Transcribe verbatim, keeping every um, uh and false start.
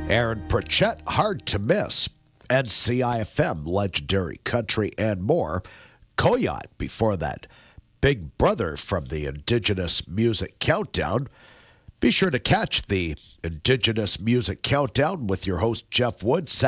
Aaron Pritchett, Hard to Miss. N C I F M, Legendary Country, and more. Coyote before that. Big Brother from the Indigenous Music Countdown. Be sure to catch the Indigenous Music Countdown with your host, Jeff Wood,